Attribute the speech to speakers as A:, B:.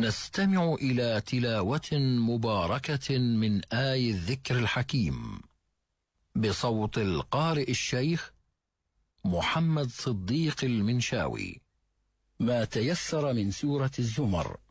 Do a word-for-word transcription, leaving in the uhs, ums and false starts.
A: نستمع إلى تلاوة مباركة من آي الذكر الحكيم بصوت القارئ الشيخ محمد صديق المنشاوي، ما تيسر من سورة الزمر.